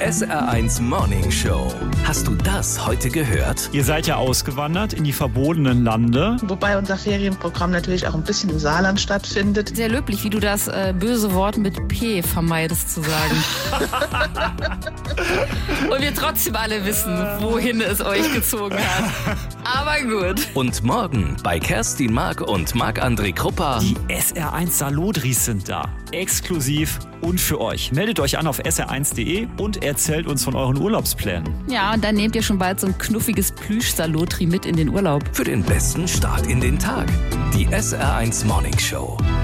SR1 Morning Show. Hast du das heute gehört? Ihr seid ja ausgewandert in die verbotenen Lande. Wobei unser Ferienprogramm natürlich auch ein bisschen im Saarland stattfindet. Sehr löblich, wie du das böse Wort mit P vermeidest zu sagen. Und wir trotzdem alle wissen, wohin es euch gezogen hat. Aber gut. Und morgen bei Kerstin Mark und Marc-André Kruppa. Die SR1 Salodris sind da. Exklusiv und für euch. Meldet euch an auf sr1.de und erzählt uns von euren Urlaubsplänen. Ja, und dann nehmt ihr schon bald so ein knuffiges Plüsch-Salotri mit in den Urlaub. Für den besten Start in den Tag. Die SR1 Morning Show.